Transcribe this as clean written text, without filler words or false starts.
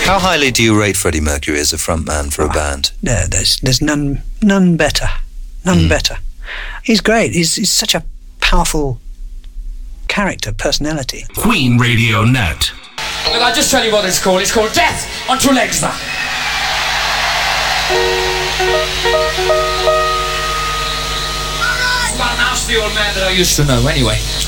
How highly do you rate Freddie Mercury as a frontman for a band? There's none better. None better. He's great. He's such a powerful character, personality. Queen Radio Net. Well, I'll just tell you what it's called. It's called Death on Two Legs now. It's about an nasty old man that I used to know anyway.